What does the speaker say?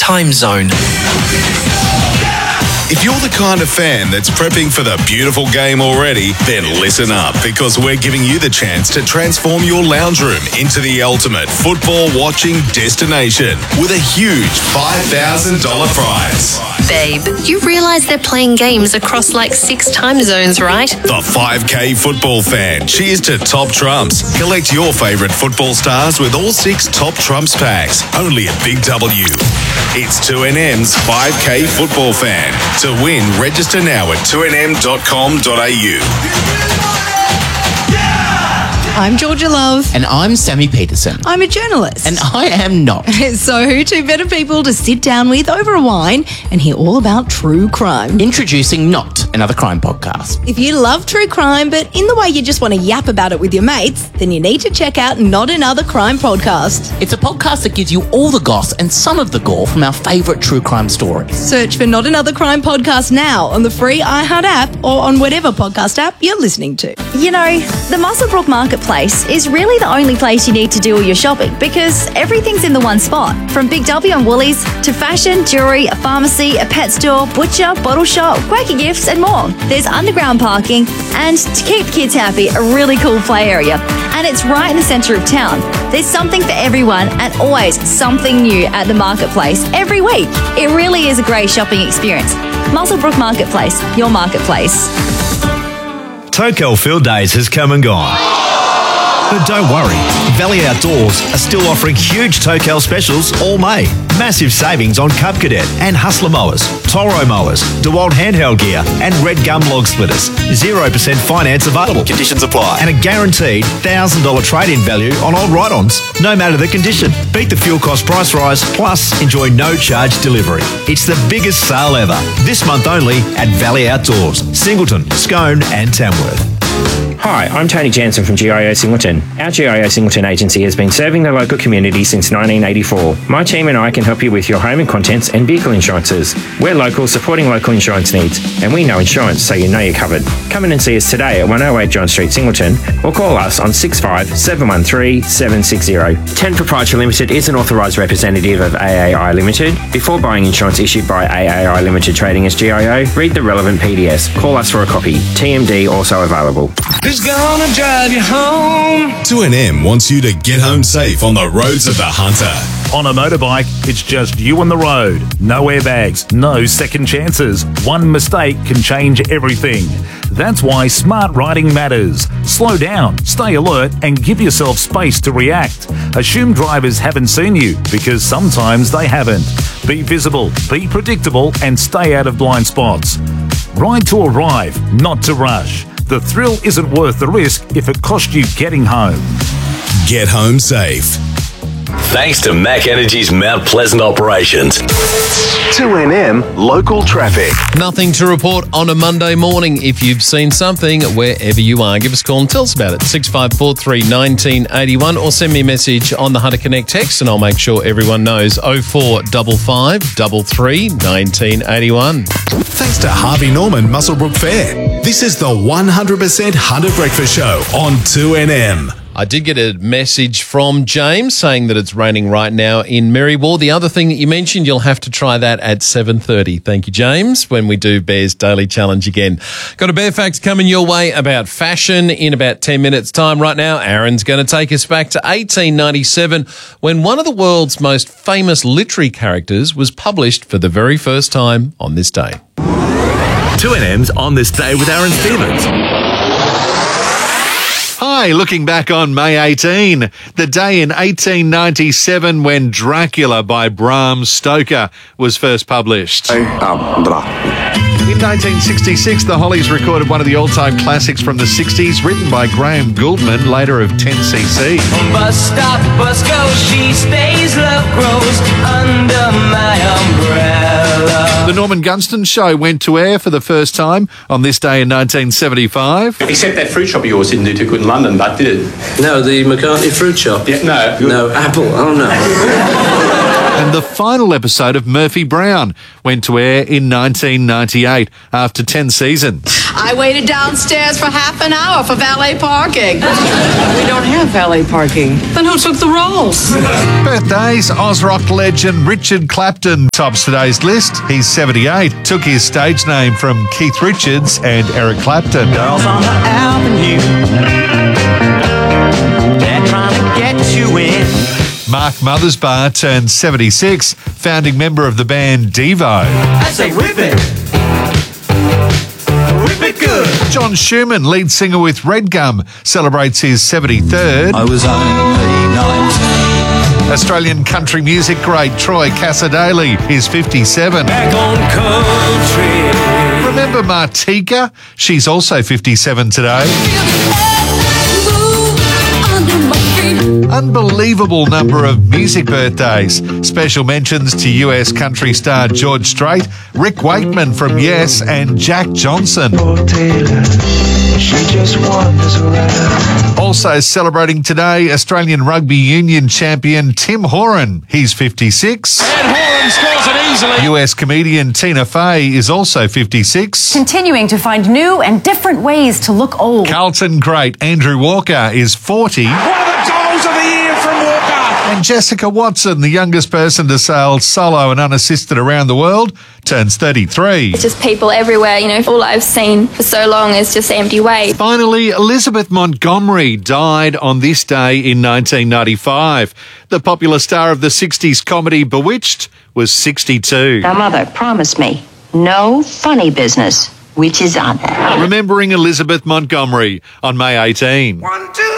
time zone. If you're the kind of fan that's prepping for the beautiful game already, then listen up, because we're giving you the chance to transform your lounge room into the ultimate football watching destination with a huge $5,000 prize. Babe, you realise they're playing games across like 6 time zones, right? The 5K football fan. Cheers to Top Trumps. Collect your favourite football stars with all 6 Top Trumps packs. Only at Big W. It's 2NM's 5K football fan. To win, register now at 2nm.com.au. I'm Georgia Love. And I'm Sammy Peterson. I'm a journalist. And I am not. So who two better people to sit down with over a wine and hear all about true crime? Introducing Not Another Crime Podcast. If you love true crime, but in the way you just want to yap about it with your mates, then you need to check out Not Another Crime Podcast. It's a podcast that gives you all the goss and some of the gore from our favourite true crime stories. Search for Not Another Crime Podcast now on the free iHeart app or on whatever podcast app you're listening to. You know, the Muswellbrook Marketplace is really the only place you need to do all your shopping, because everything's in the one spot. From Big W and Woolies to fashion, jewellery, a pharmacy, a pet store, butcher, bottle shop, quirky gifts and more. There's underground parking and, to keep kids happy, a really cool play area. And it's right in the centre of town. There's something for everyone and always something new at the marketplace every week. It really is a great shopping experience. Muswellbrook Marketplace, your marketplace. Tokel Field Days has come and gone. But don't worry, Valley Outdoors are still offering huge Tokel specials all May. Massive savings on Cub Cadet and Hustler mowers, Toro mowers, DeWalt handheld gear and Red Gum log splitters. 0% finance available. Conditions apply. And a guaranteed $1,000 trade-in value on old ride-ons, no matter the condition. Beat the fuel cost price rise, plus enjoy no charge delivery. It's the biggest sale ever. This month only at Valley Outdoors, Singleton, Scone and Tamworth. Hi, I'm Tony Jansen from GIO Singleton. Our GIO Singleton agency has been serving the local community since 1984. My team and I can help you with your home and contents and vehicle insurances. We're local, supporting local insurance needs, and we know insurance, so you know you're covered. Come in and see us today at 108 John Street, Singleton, or call us on 65 713 760. 10 Proprietary Limited is an authorised representative of AAI Limited. Before buying insurance issued by AAI Limited trading as GIO, read the relevant PDS. Call us for a copy. TMD also available. Who's gonna drive you home? 2NM wants you to get home safe on the roads of the Hunter. On a motorbike, it's just you and the road. No airbags, no second chances. One mistake can change everything. That's why smart riding matters. Slow down, stay alert, and give yourself space to react. Assume drivers haven't seen you, because sometimes they haven't. Be visible, be predictable, and stay out of blind spots. Ride to arrive, not to rush. The thrill isn't worth the risk if it costs you getting home. Get home safe. Thanks to Mac Energy's Mount Pleasant operations. 2NM Local Traffic. Nothing to report on a Monday morning. If you've seen something, wherever you are, give us a call and tell us about it. 6543 1981, or send me a message on the Hunter Connect text and I'll make sure everyone knows. 0455 33 1981. Thanks to Harvey Norman Muswellbrook Fair. This is the 100% Hunter Breakfast Show on 2NM. I did get a message from James saying that it's raining right now in Maryborough. The other thing that you mentioned, you'll have to try that at 7:30. Thank you, James, when we do Bear's Daily Challenge again. Got a Bear Fact coming your way about fashion in about 10 minutes' time. Right now, Aaron's going to take us back to 1897 when one of the world's most famous literary characters was published for the very first time on this day. 2NM's On This Day with Aaron Stevens. Hi, looking back on May 18, the day in 1897 when Dracula by Bram Stoker was first published. In 1966, the Hollies recorded one of the all-time classics from the 60s, written by Graham Gouldman, later of 10cc. Bus stop, bus goes, she stays, love grows under my umbrella. The Norman Gunston Show went to air for the first time on this day in 1975. Except that fruit shop of yours didn't do too good in London, but did it? No, the McCartney fruit shop. Yeah, no. No, Apple. Oh, no. And the final episode of Murphy Brown went to air in 1998 after 10 seasons. I waited downstairs for half an hour for valet parking. We don't have valet parking. Then who took the rolls? Birthdays, Oz rock legend Richard Clapton tops today's list. He's 78. Took his stage name from Keith Richards and Eric Clapton. Girls on the avenue, they're trying to get you in. Mark Mothersbaugh turned 76, founding member of the band Devo. I say whip it. Whip it good. John Schumann, lead singer with Red Gum, celebrates his 73rd. I was only 19. Australian country music great Troy Cassar-Daley is 57. Back on country. Remember Martika? She's also 57 today. Unbelievable number of music birthdays. Special mentions to US country star George Strait, Rick Wakeman from Yes, and Jack Johnson. Also celebrating today, Australian rugby union champion Tim Horan. He's 56. And Horan scores it easily. US comedian Tina Fey is also 56. Continuing to find new and different ways to look old. Carlton great Andrew Walker is 40. One of the goals of the year from Walker. And Jessica Watson, the youngest person to sail solo and unassisted around the world, turns 33. It's just people everywhere, you know, all I've seen for so long is just empty waste. Finally, Elizabeth Montgomery died on this day in 1995. The popular star of the 60s comedy Bewitched was 62. Now, Mother, promise me, no funny business, which is on. Remembering Elizabeth Montgomery on May 18. 1, 2,